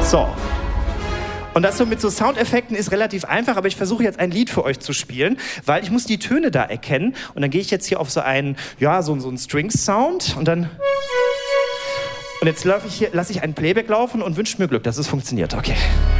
So. Und das so mit so Soundeffekten ist relativ einfach, aber ich versuche jetzt ein Lied für euch zu spielen, weil ich muss die Töne da erkennen. Und dann gehe ich jetzt hier auf so einen, ja, so einen Strings-Sound und dann... Und jetzt lasse ich einen Playback laufen und wünsche mir Glück, dass es funktioniert. Okay.